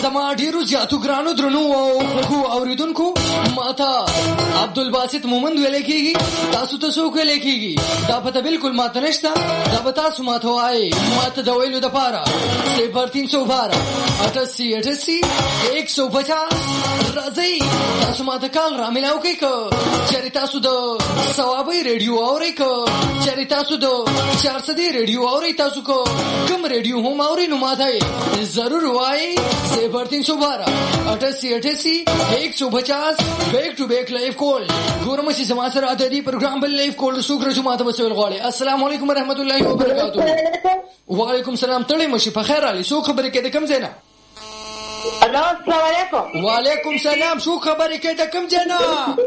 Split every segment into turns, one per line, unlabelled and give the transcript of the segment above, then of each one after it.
زما ډیرو زیاتو ګرانو درنو او خوږو اوریدونکو ماته عبدالباسط مومند ویل کېږي. تاسو ته څوک ویل کېږي دا پته بالکل ماته نشته. دا به تاسو ماته وایئ. ماته د ویلو دپاره 0312 88 150 راځئ تاسو ماته کال را میلاو کړئ. که چېرې تاسو د ثوابۍ ریډیو اورئ، که چېرې تاسو د 400 ریډیو اورئ، تاسو که کوم ریډیو هم اورئ نو ماته یې ضرور وایئ 0312 88 150 بیک ټو بیک لایف کول. ګورم چې زما سره د دې پروګرام بل لایف کول څوک راځو ماته وسول غواړي. السلام علیکم ورحمت الله وبرکاته. وعلیکم السلام. تړې مشي په خیر علي. څوک خبرې کوي د کوم ځای نه؟
السلام علیکم.
وعلیکم السلام. څوک خبرې کوي د کوم ځای نه؟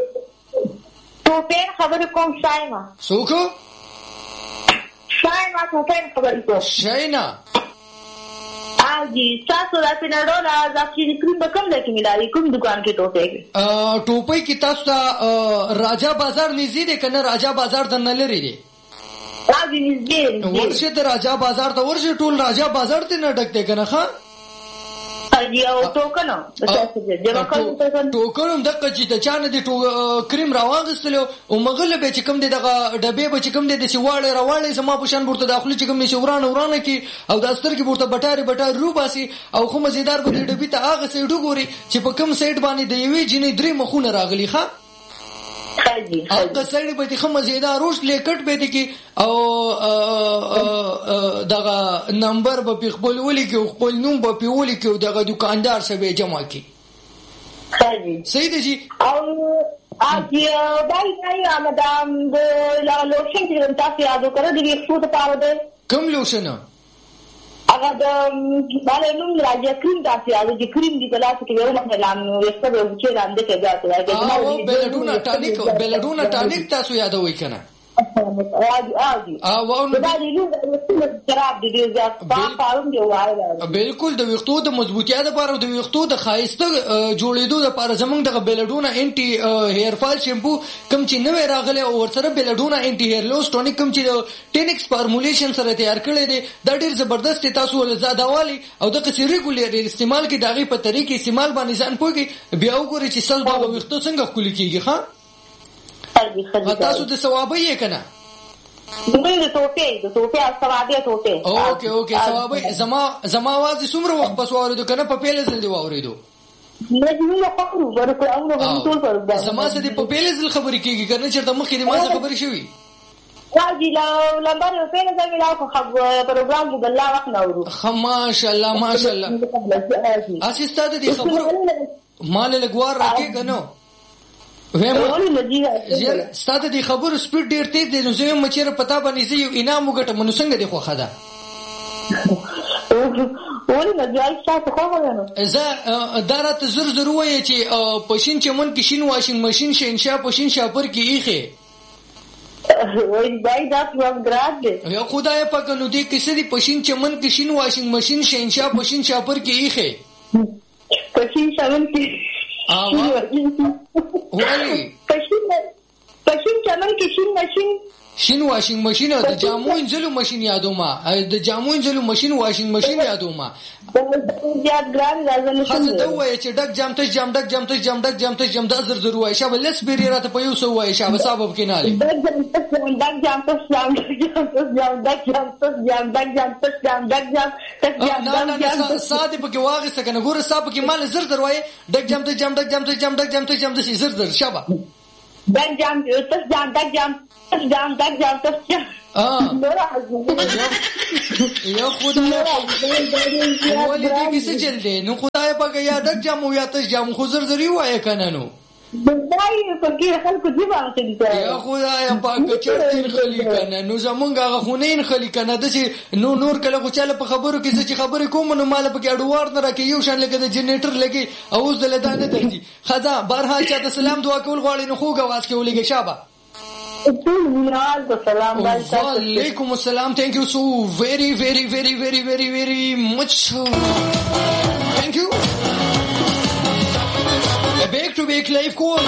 توپیر خبرې کوم. شایما.
څوک؟
شایما توپیر خبرې کوم.
شاینا.
جی تاسو راته نه ډوله ځکه کریم به کوم ځای کې ملایي؟ کوم دکان کې
ټوپۍ کې تاسو ته راجا بازار نږدې دی که نه؟ راجا بازار د نه لرې دی؟ ورشه د راجا بازار ته ورشه. ټول راجا بازار ته نه ډک دی که نه؟ ښه
ټوکن
هم دقه چې د چا نه د کریم راواغېستلو او مغله به چې کوم دی دغه ډبې به چې کوم دی داسې واړې راواړې زما په شان به ورته داخلي چې کوم دی چې ورانه کي او دا سترګې به ورته بټارې روباسي او خو مزیدار به دې ډبې ته هغه سایډ وګوري چې په کوم سایډ باندې د یوې جینۍ 3 مخونه راغلي. ښه هغه سایډ به دې ښه مزیدار اوس لیکټ به دې کې او دغه نمبر به پې خپل ولیکي او خپل نوم به پې ولیکي او دغه دکاندار سره به جمع کړي. صحیح دی جی.
لوشن چې تاسو یاد وکړئ د ویښتو دپاره دی.
کوم لوشن؟
هغه د باندې نوم راځي کریم تاسو یاد وکړئ. کریم دی کله چې یو مهلام ویښته به چې لاندې کې ځاته
او بلډونا ټانیک تاسو یادوي کنه؟ بالکل د ویښتو د مضبوطیا لپاره او د ویښتو د ښایسته جوړېدو لپاره زمونږ دغه بلډونا انټي هیر فال شیمپو کوم چې نوی راغلی او ورسره بلډونا انټي هیر لوس ټونیک کوم چې د ټینکس فارمولیشن سره تیار کړی دی دا ډېر زبردست دی. تاسو ول زادهوالي او دغه ریګولر استعمال کې د هغې په طریقې استعمال باندې ځان پوهېږي بیا وګورئ چې سل به ویښتو څنګه ښکلي کېږي. ښه تاسو د ثوابۍ یې که نه؟ اوکې ثوابۍ. زما आवाज څومره وخت پس واورېدو که نه په پیله ځل دې واورېدو؟ زما سره دې په پیله ځل خبرې کېږي که نه چېرته مخکې دې ما سره خبرې شوي؟ ماشاءالله هسې ستا د دې خبرو ما له لږ وار راکې که نه؟ ستا د دې خبرو سپیډ ډېر تیز دی نو زه یم چېرې په تا باندې زه یو انعام وګټم نو څنګه دې خوښه ده؟ زه دا راته زر ووایې چې په شین چمن کې شین واشنګ مشین شهنشاه په شین شاپر کې ایښې. یا خدای پاکه نو دې کیسه دي په شین چمن کې شین واشنګ مشین شهنشاه په شین شاپر کې ایښې.
په شین چمن کې پشین چمن کې شین ماشین
شین واشنګ ماشین د جامو انځلو ماشین یادو ما د جامو انځلو ماشین واشنګ ماشین یادو ما
زیات ګران راځنه
خاصه دا وایي چې ډک جام ته جام ډک جام ته جام ډک جام ته جام د زر وایي شابه لس بیري راته په یو سو وایي شابه سبب کې نه لې
ډک جام ته جام ډک جام ته جام ډک جام ته جام ډک جام ته جام
نه ساده په کې واغې سکنه ګوره صاحب کې مال زر وایي ډک جام ته جام ډک جام ته جام ډک جام ته جام د زر شابه
ډک جام ته جام ډک جام جام ډک جام ته
یا خدای ولی دې کیسه چل دی نو خدای پاک یا ډک جام او یا تش جام خو زر وایي کنه نو
دای فقیر خلکو دی باندې
یا خدای پاک چرته خلی کنه نو زمونږ هغه خونین خلی کنه د چې نور کله خو چاله په خبرو کې چې خبرې کوم نو مال په کې اډوار نه راکې یو شان لګه د جنریټر لګي او زله دانه درځي خدا بهرحال چا ته سلام دعا کول غواړي نو خو غواز کې ولګي شابه Walaikum assalam. Thank you so very much. Thank you. Back to back एक live call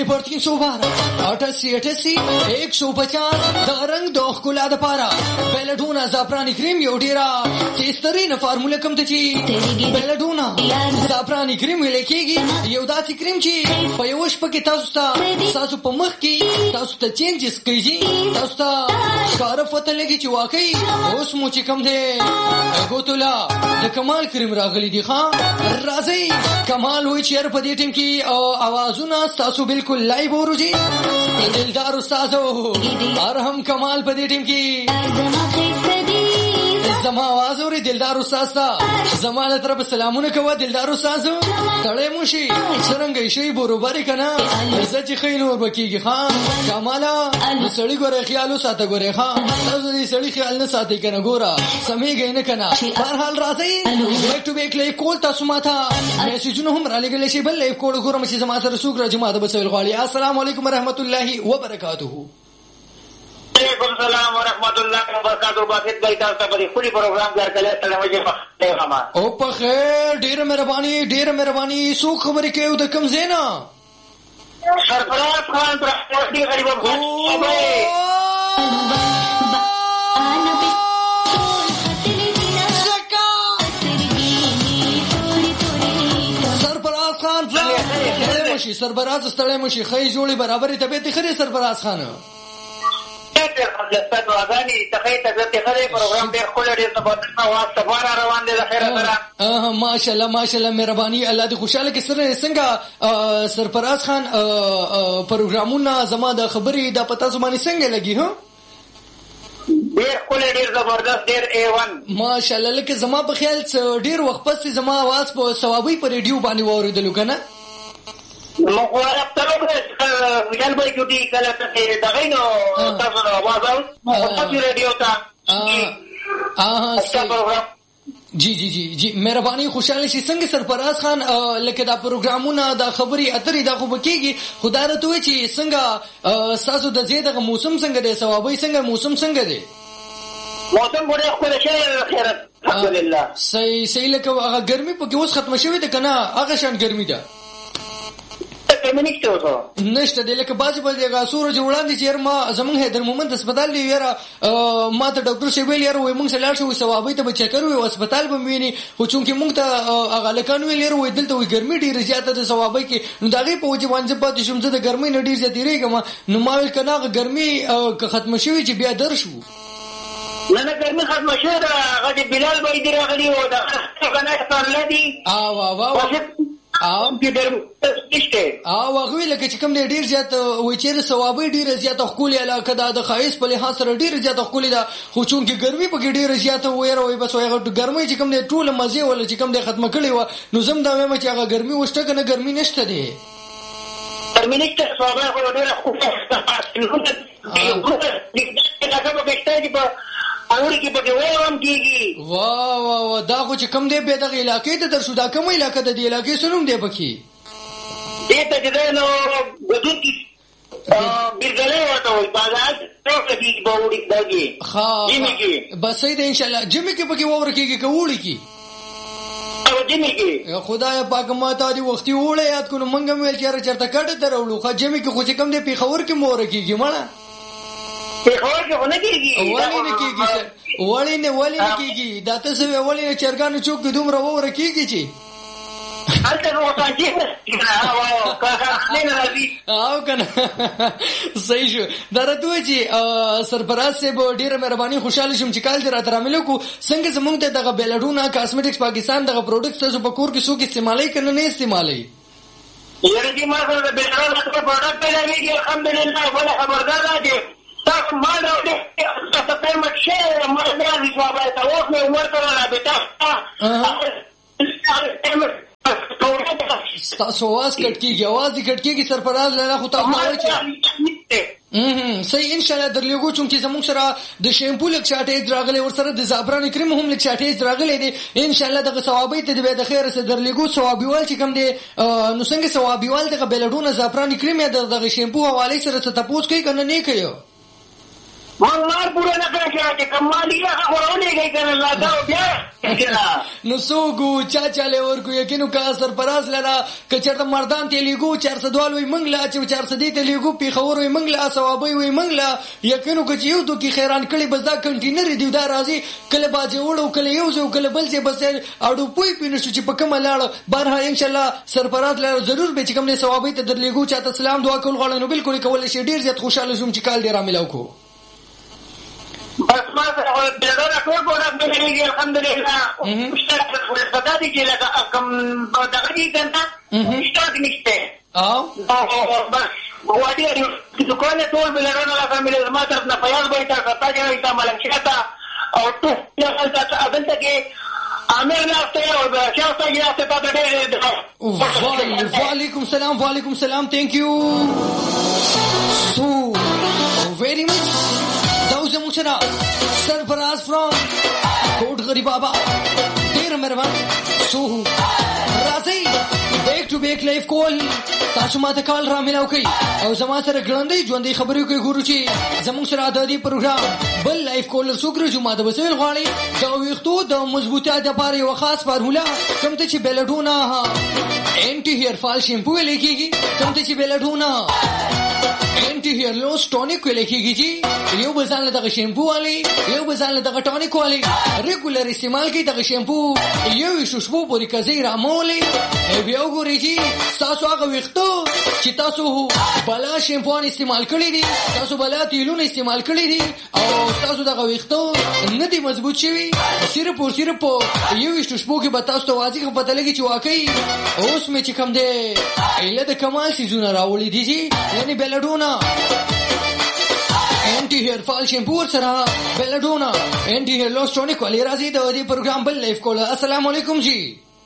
0312-88-150 د رنگ د ښکلا دپاره بیلډونا زعفراني کریم یو ډېره تیزترینه فارموله کوم ته چې بیلډونا زعفراني کریم ویلی کېږي یو داسې کریم چې په یوه شپه کې تاسو په مخ کې تاسو ته چینجز کوي تاسو ته ښکاره پته لګي چې واقعي اوس مو چې کوم دی ګوتولا د کمال کریم راغلی دی ښه راځئ کمال وایي چې یاره په دې ټیم کې اوازونه ستاسو بالکل لایو اورځي دلدار استازو ارهم کمال په دې ټیم کې زما आवाज اوري دلدار استاد تا زما له طرف سلامونه کوه دلدار استاد تړې مو شي څنګه شي بروبري کنه زه چې خیل ور بکیږي ها کمالا سړی ګوره خیالو ساته ګوره ها تاسو دې سړی خیال نه ساتي کنه ګوره سمېږي نه کنه هر حال راځي بیک ټو بیک لای کول تاسو ماته میسجونه هم را لګل شي بل لای کول ګوره چې زما سره سوق راځي ماته بسویل غالي السلام علیکم ورحمت الله وبرکاته
وعلیکم السلام ورحمت الله وبرکاته باسط بھائی تاسو ته په خولي پروګرام ځار کله سلام وجه ما
او په خیر ډیر مهرباني سو خبرې کوي د کم زینا
سرفراز خان پرتی غریب افغان
سرفراز خان سربراز ستړی مشي خی جوړي برابرې طبيعت خري سرفراز خان
لستو اغاني تخيل تزت خلي پروګرام ډېر خو ډېر زبردست واس سفاره روان دي د خیره سره
ماشاءالله مهرباني الله دې خوشاله کې سره څنګه سرفراز خان پروګرامونه زما د خبرې د پتا زمانه څنګه لګي هو
ډېر خو ډېر زبردست ډېر A1
ماشاءالله لکه زما په خیال ډېر وخت پس زما आवाज په ثوابي پر ریډیو باندې واوریدل کنه
نو خو راځه ویل به کیږي کله چې دغه نو تاسو نو आवाज او په ریډیو ته
جی مهرباني خوشاله شي څنګه سرفراز خان لکه دا پروګرامونه دا خبري اترې دا خو بکیږي خدای راته وي چې څنګه تاسو د زیاده موسم څنګه دی ثوابي څنګه موسم څنګه دی
موسم ګوره خو له خیر الحمدلله
صحیح لکه هغه ګرمي په کې اوس ختم شوې ده کنه هغه شان ګرمي ده نشته د لکه باج هغه سورج وړاندې چې ما زمونږ حیدر مومند هسپتال دی یاره ما ته ډاکټر شیبل یاره وای مونږ سره شو ثوابي ته چکر وي هسپتال به ویني خو چونکه مونږ ته هغه لکان ویل یاره وای دلته وي ګرمي ډیره زیاته ده ثوابي کې نو دغه په وجه باندې پاتې شوم زه د ګرمي نه ډیر زیاتې ریګم نو ما ویل کنه ګرمي ختم شوی چې بیا درشو
نه ګرمي ختم شوه هغه بلال به دې راغلی و دا کنه ستاره دی کې ډېر نشته
هغه لکه چې کوم ډېر زیات وای چې ثوابي ډېر زیات خولي علاقه د خایس په لحاظ سره ډېر زیات خولي دا خو چونکه ګرمي په کې ډېر زیات وای بس هغه ګرمي چې کوم ټول مزه ولا چې کوم ختم کړي و نو زم دا وایم چې هغه ګرمي وشته کنه ګرمي نشته دی
ګرمي نشته ثوابي خو ډېر خو اوري کې په وایوم کېږي
واه دا خو چې کم دی به دغه علاقې ته درشو دا کومه علاقې د دې علاقې سنوم دی پکې
دې ته چې نو بدون کې بیرګلې وته وي بازار ټول کې به وړي دغه جمی کې
بس دې ان شاء الله جمی کې پکې وور کېږي کوړي کې
او جمی کې
خدای پاک ماته دی وختي وړه یاد کو نو منګم ویل چې چرته کډه درولو خو جمی کې خو چې کم دی په خبر کې مور کېږي مړه
خبر کې ونه کېږي
ولی نه کېږي دا تاسو ولی نه چرګانو چوک دومره وره کېږي چې
هلته نو تاسو
او کنه صحیح شو درته چې سرفراز صاحب ډیره مهرباني خوشاله شم چې کال دې راته راملو کو څنګه زمونږ ته دغه بیلډونا کاسمیټکس پاکستان دغه پروډکټ تاسو په کور کې څوک استعمالي کنه نه استعمالي
یره دې ما سره د بیلډونا پروډکټ په لګي الحمدلله ولا خبردار راځي تاسو ما له دې تاسو په مشه ما نه ځواب ته وښه ورته رابطه
تاسو واس کټ کیږي आवाज کټ کیږي سرفراز لاله خو تاسو وایي چې صحیح ان شاء الله درلګو چې زموږ سره د شیمپو لک شاټیج راغلي ور سره د زعفران کریم هم لک شاټیج راغلي دي ان شاء الله دغه ثوابي ته د خیر سره درلګو ثوابيوال چې کوم دي نو څنګه ثوابيوال دغه بیلډونه زعفران کریم یا دغه شیمپو حواله سره تاسو کوي کنه نه کوي
مال پورا نه کړی چې کمالي خبرونه کوي کنه لا دا بیا
نو سوګو چاله ورکو یقینو کا سرپراز لرا کچرته مردان ته لیګو 400 وی منګلا چې 400 ته لیګو پی خبر وی منګلا ثوابي وی منګلا یقینو که یو تو کی خیران کړي بس دا کنټینر دی دا راځي کله باجه وړو کله یو زو کله بل څه بس اډو پوي پینې چې په کومه لاړ بارها ان شاء الله سرپراز لرا ضرور به چې کوم نه ثوابي ته در لیګو چاته سلام دعا کول غواړم نو بالکل کول شي ډیر زیات خوشاله شوم چې کال ډیر عامل وکړو
بس ما سره د ډېر ټول پروډکټ دی الحمدلله مشترک پتا دي چې لکه کم دغه دي کنه مشترک نشته بس وادي دکان ټول بلرونه لا فاميلي ما طرف نه فیاض به تا کتا کې تا ملنشتا او ته اصل ته عامر ناسته او شاوته یاسته تا ډېر
وعلیکم السلام thank you so very much زموږ سره سرفراز فرام کوټ غری بابا ډیر مهربان سو راځي بیک ټو بیک لایف کول تاسو ماته کال را ملاو کوي او زما سره ګړندې ژوندۍ خبرې کوي ګورو چې زموږ سره د دې پروګرام بل لایف کول سوګر جمعه د وسیل غواړي دا ویختو د مضبوطه د پاره یو خاص فارمولا کوم ته چې بیلډونا انټي هیر فال شیمپو لیکيږي کوم ته چې بیلډونا انټي هیر لوس ټونیک لیکيږي چې یو بزان له دغه شیمپو والی یو بزان له دغه ټونیک والی ریګولر استعمال کوي دغه شیمپو یو شوشبو پورې کزي رامولي بیا وګورئ چې تاسو هغه وختو چې تاسو بلا شیمپو استعمال کړی دي تاسو بلا تیلونه استعمال کړی دي او تاسو دغه وختو نه دي مضبوط شوی صرف یو شوشبو کې به تاسو ته واضح پته لګي چې واقعي اوس مې چې کوم دی اله د کمال سيزونه راولي دي یعنی بیلډونا انټي هیر فال شیمپو سره بیلډونا انټي هیر لوس ټونیک والی راځي د دې پروګرام بل لایف کول السلام علیکم جی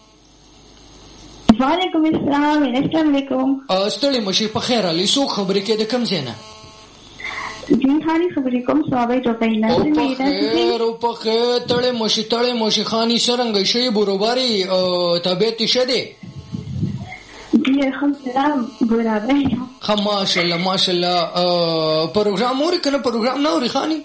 وعلیکم السلام علیکم
ستړي مشي په خیر علي سو خبرې کې د کم زینا
جی خاني خبرې کوم صحابه ته پینا
او په خیر تړي مشي خاني سرنګ شي بروباري طبيعت شده
جی الحمدلله برابر
ماشاءالله پروګرام اور کنه پروګرام نه اوري خاني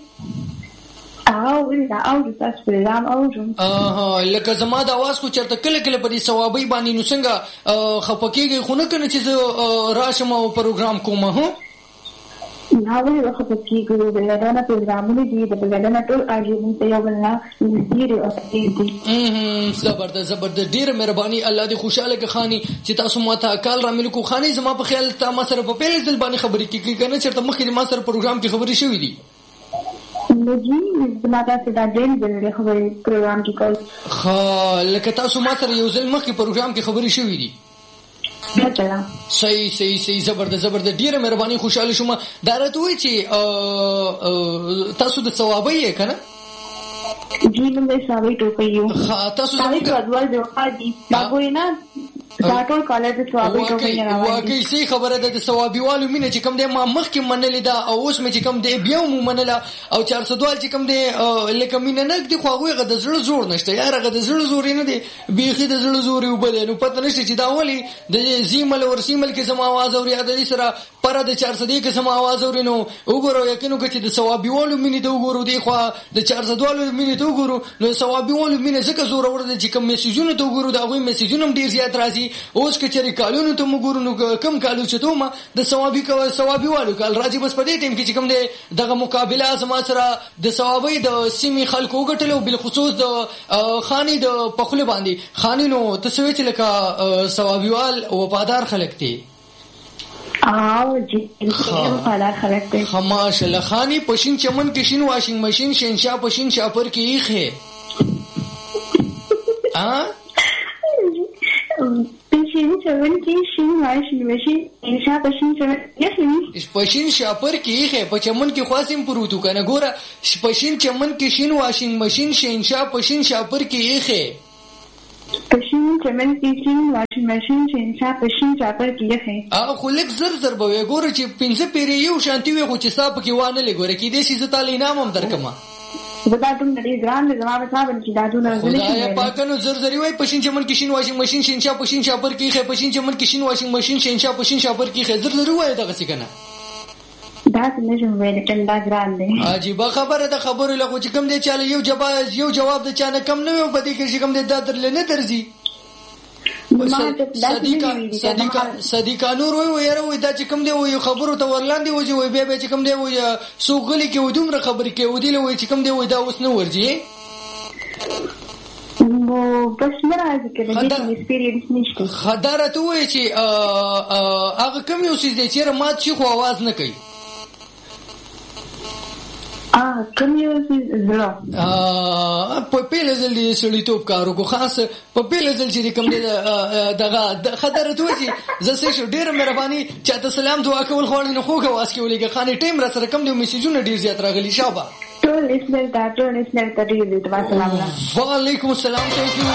او تاسو پروګرام اورم
لکه زما د आवाज کو چرته کله کله په دې ثوابي باندې نو څنګه خپکیږي خو نه کنه چې راشم او پروګرام کوم هه
ناوې وخت کې ګورو بلدانه پروګرامونه دي د بلدانه ټول اړین ته یو بل نه ډیر اوسېږي
زبردست ډیر مهرباني الله دې خوشاله کې خاني چې تاسو ماته کال را ملکو خاني زما په خیال تا ما سره په پیل ځل باندې خبرې کیږي کنه چې ته مخکې ما سره پروګرام کې خبرې شوې دي
نجی زماده ته دا ډېر ډېر خبرې پروګرام کې کول
لکه تاسو ما سره یو ځل مخکې پروګرام کې خبرې شوې دي صحیح زبردست ډیره مهرباني خوشاله شوم دا راته وای چې تاسو د ثوابي یې کنه
جی موږ ثوابي ټوکیو
تاسو
څنګه ادوار دی حاجی دا ګوري نه دا ټول کالر د ثوابي ټوکې نه راوړي
واقعي صحیح خبره ده د ثوابي والو مینه چې کوم دی ما مخکې منلې دا او اوس مې چې کوم دی بیا مو منله او 400 دوال چې کوم دی لکه مینه نه دی خو هغه د زړه زور نشته یار هغه د زړه زور نه دی بیخي د زړه زور یو بل نو پته نشته چې دا ولي د زیمل ور سیمل کې سم आवाज اوري د دې سره پر د 400 کې سم आवाज اوري نو وګورو یقینو چې د ثوابي والو مینه دی وګورو دی خو د 400 والو مینه دی وګورو نو ثوابي والو مینه زکه زور ور دي چې کوم میسجونه ته وګورو دا غوي میسجونه ډیر زیات راځي اوس کې چې کالونو ته وګورو نو کم کالو چې دومره د ثوابي والو کال راځي بس په دې ټیم کې چې کوم دی دغه مقابله زما سره د ثوابي د سیمې خلکو وګټلو بل خصوص د خاني د پخله باندې خاني نو تسوي چې لکه ثوابي وال وفادار خلک دي
او جی وفادار خلک دي
ماشاءالله خاني پښین چمن کې شین واشنګ ماشین شینشا پښین شاپر کې یخه پښین شاپر کې یخه په چمن کې خاصم پروتو کنه ګوره پښین چمن کې شین واشنګ ماشین شینشا پښین شاپر کې یخه
پښین چمن کې شین واشنګ ماشین شینشا پښین شاپر کې یخه
خو لک زر به ګوره چې 15 پیری یو شانتي وي خو چې صاحب کې وانه لګوره کې دې شي زه تعالی انعام هم درکما
دا ټول نړۍ ګران دي زما په صاحب چې دا ټول
نه یا پاکنو زر وای پښین چمن کې شین واشنګ ماشین شینشا پښین شاپر کې خې پښین چمن کې شین واشنګ ماشین شینشا پښین شاپر کې خې زر وای دغه څه کنه
دا نشم ویل چې دا ګران دی.
عجیب خبره ده. خبره لکه چې کوم دی چاله یو جواب د چانه کم نه وي په دې کې چې کوم دی دا درل نه درځي. صدیقا نور وی یاره وی دا چې کوم دی وی خبرو ته ورلاندې وځي وی بیا چې کوم دی وی سوغلی کې ودومره خبرې کې ودی له وی چې کوم دی وی دا اوس نه ورځي.
نو بس نه راځي کې د دې ایکسپیرینس نشته.
خداره ته وی چې هغه کوم یو څه دی چې مات شي خو आवाज نه کوي.
کوم یو څه زړه
په پیله ځل دې سړیتوب کارو کو خاص په پیله ځل چې کوم دی دغه خداره ته وی چې زه سه ډیره مهرباني چاته سلام دعا کول خوړې نه خوګه واس کې ولګه خاني ټیم را سره کوم دی میسجونه ډیر زیات راغلي شابه.
ټول اسنل ته ډیر دې تاسو سلام.
وعلیکم السلام. ثانک یو.